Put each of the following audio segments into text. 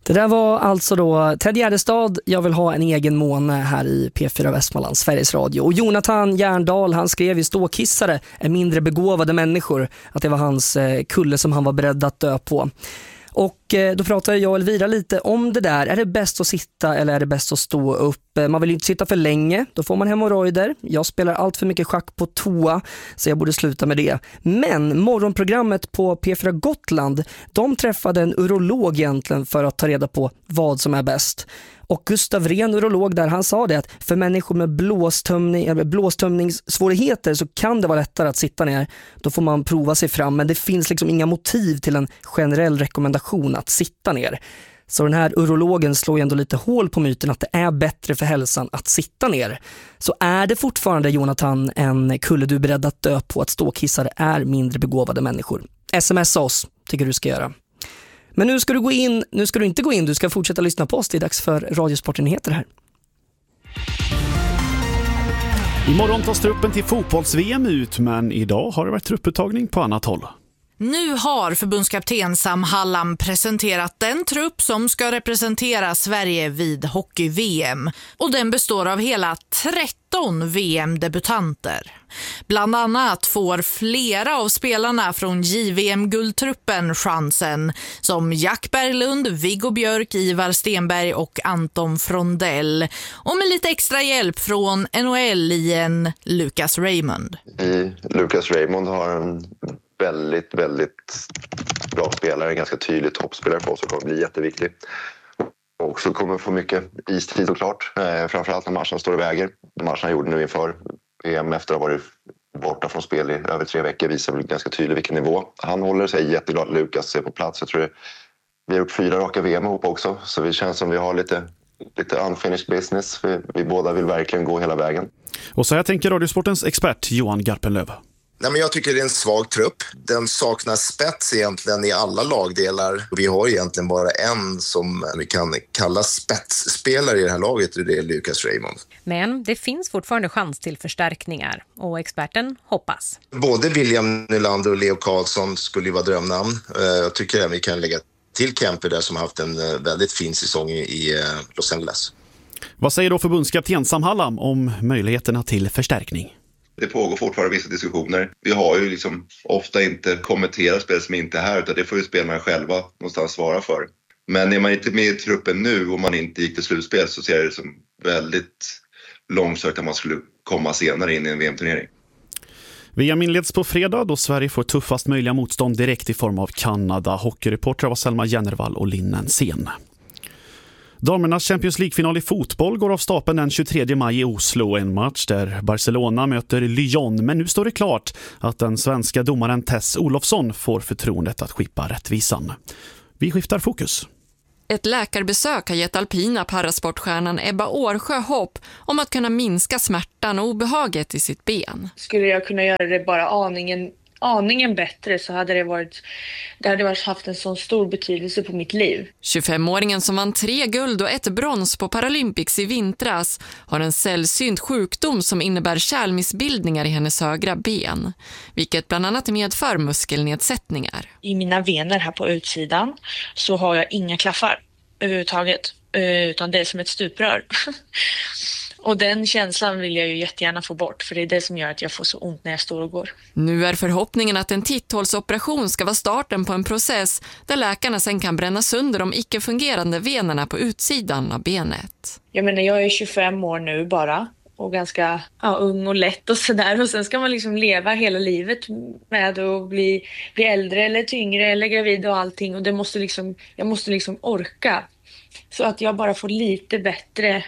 Det där var alltså då Ted Gärdestad, jag vill ha en egen måne här i P4 Västmanland, Sveriges Radio. Och Jonathan Järndal, han skrev i Ståkissare är mindre begåvade människor, att det var hans kulle som han var beredd att dö på. Och då pratade jag och Elvira lite om det där. Är det bäst att sitta eller är det bäst att stå upp? Man vill ju inte sitta för länge, då får man hemorrojder. Jag spelar allt för mycket schack på toa, så jag borde sluta med det. Men morgonprogrammet på P4 Gotland, de träffade en urolog egentligen för att ta reda på vad som är bäst. Och Gustav Rehn, urolog där, han sa det att för människor med blåstömningssvårigheter så kan det vara lättare att sitta ner. Då får man prova sig fram, men det finns liksom inga motiv till en generell rekommendation att sitta ner. Så den här urologen slår ju ändå lite hål på myten att det är bättre för hälsan att sitta ner. Så är det fortfarande, Jonathan, en kulle du är beredd att dö på att ståkissare är mindre begåvade människor? SMS oss, tycker du ska göra. Men nu ska du inte gå in, du ska fortsätta lyssna på oss. Det är dags för Radiosportnyheter här. Imorgon tas truppen till fotbolls-VM ut, men idag har det varit trupputtagning på annat håll. Nu har förbundskapten Sam Hallam presenterat den trupp som ska representera Sverige vid hockey-VM. Och den består av hela 13 VM-debutanter. Bland annat får flera av spelarna från JVM-guldtruppen chansen, som Jack Berglund, Viggo Björk, Ivar Stenberg och Anton Frondell. Och med lite extra hjälp från NHL-lien Lucas Raymond. Lucas Raymond har en väldigt bra spelare, en ganska tydlig toppspelare för oss och kommer bli jätteviktig. Och så kommer få mycket istid såklart, framförallt när matchen står i väger. Matchen han gjorde nu inför VM efter att ha varit borta från spel i över 3 veckor visar väl ganska tydligt vilken nivå. Han håller sig jätteglad, Lucas är på plats. Jag tror vi har gjort 4 raka VM ihop också, så det känns som vi har lite unfinished business. Vi båda vill verkligen gå hela vägen. Och så här tänker Radiosportens expert Johan Garpenlöv. Nej, men jag tycker det är en svag trupp. Den saknar spets egentligen i alla lagdelar. Vi har egentligen bara en som vi kan kalla spetsspelare i det här laget, och det är Lucas Raymond. Men det finns fortfarande chans till förstärkningar och experten hoppas. Både William Nylander och Leo Karlsson skulle ju vara drömnamn. Jag tycker att vi kan lägga till Kemper där som har haft en väldigt fin säsong i Los Angeles. Vad säger då förbundskapten Sam Hallam om möjligheterna till förstärkning? Det pågår fortfarande vissa diskussioner. Vi har ju liksom ofta inte kommenterat spel som inte är här, utan det får ju spelarna själva någonstans svara för. Men är man inte med i truppen nu och man inte gick till slutspel, så ser det som väldigt långsökt att man skulle komma senare in i en VM-turnering. VM inleds på fredag då Sverige får tuffast möjliga motstånd direkt i form av Kanada. Hockeyreportrar var Selma Jennervall och Linnen Sen. Damernas Champions League-final i fotboll går av stapeln den 23 maj i Oslo. En match där Barcelona möter Lyon. Men nu står det klart att den svenska domaren Tess Olofsson får förtroendet att skippa rättvisan. Vi skiftar fokus. Ett läkarbesök har gett alpina parasportstjärnan Ebba Årsjö hopp om att kunna minska smärtan och obehaget i sitt ben. Skulle jag kunna göra det bara aningen bättre, så hade det hade haft en sån stor betydelse på mitt liv. 25-åringen som vann 3 guld och 1 brons på Paralympics i vintras har en sällsynt sjukdom som innebär kärlmissbildningar i hennes högra ben, vilket bland annat medför muskelnedsättningar. I mina vener här på utsidan så har jag inga klaffar överhuvudtaget, utan det är som ett stuprör. Och den känslan vill jag ju jättegärna få bort, för det är det som gör att jag får så ont när jag står och går. Nu är förhoppningen att en titthålsoperation ska vara starten på en process där läkarna sen kan bränna sönder de icke-fungerande venerna på utsidan av benet. Jag menar, jag är 25 år nu bara och ganska ung och lätt och sådär. Och sen ska man liksom leva hela livet med att bli äldre eller tyngre eller gravid och allting. Och jag måste liksom orka, så att jag bara får lite bättre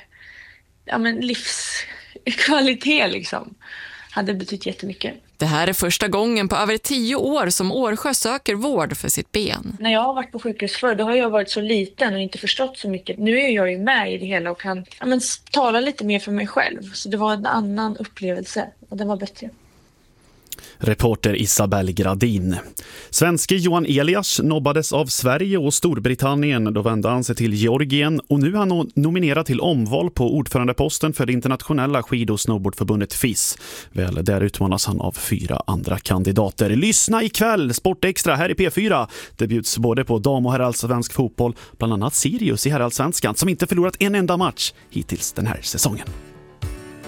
livskvalitet liksom. Hade betytt jättemycket. Det här är första gången på över 10 år som Årsjö söker vård för sitt ben. När jag har varit på sjukhus förr, då har jag varit så liten och inte förstått så mycket. Nu är jag ju med i det hela och kan tala lite mer för mig själv. Så det var en annan upplevelse och den var bättre. Reporter Isabel Gradin. Svenske Johan Elias nobbades av Sverige och Storbritannien. Då vände han sig till Georgien och nu är han nominerad till omval på ordförandeposten för det internationella skid- och snowboardförbundet FIS. Väl, där utmanas han av 4 andra kandidater. Lyssna ikväll, Sportextra här i P4. Det bjuds både på dam- och herrallsvensk fotboll, bland annat Sirius i herrallsvenskan som inte förlorat en enda match hittills den här säsongen.